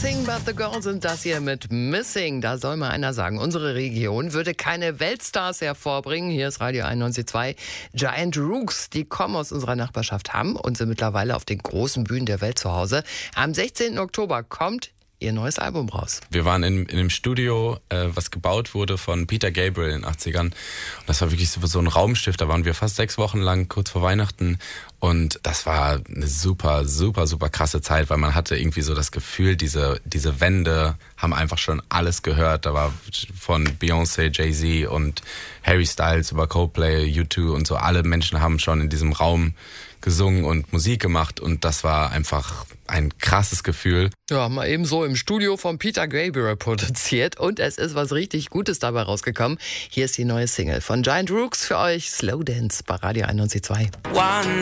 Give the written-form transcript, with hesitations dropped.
Nothing But The Girls sind das hier mit Missing. Da soll mal einer sagen, unsere Region würde keine Weltstars hervorbringen. Hier ist Radio 91.2. Giant Rooks, die kommen aus unserer Nachbarschaft, haben und sind mittlerweile auf den großen Bühnen der Welt zu Hause. Am 16. Oktober kommt ihr neues Album raus. Wir waren in einem Studio, was gebaut wurde von Peter Gabriel in den 80ern. Und das war wirklich so ein Raumschiff. Da waren wir fast 6 Wochen lang, kurz vor Weihnachten. Und das war eine super, super, super krasse Zeit, weil man hatte irgendwie so das Gefühl, diese Wände haben einfach schon alles gehört. Da war von Beyoncé, Jay-Z und Harry Styles über Coldplay, U2 und so. Alle Menschen haben schon in diesem Raum gesungen und Musik gemacht und das war einfach ein krasses Gefühl. Ja, mal eben so im Studio von Peter Gabriel produziert und es ist was richtig Gutes dabei rausgekommen. Hier ist die neue Single von Giant Rooks für euch, Slow Dance bei Radio 91.2.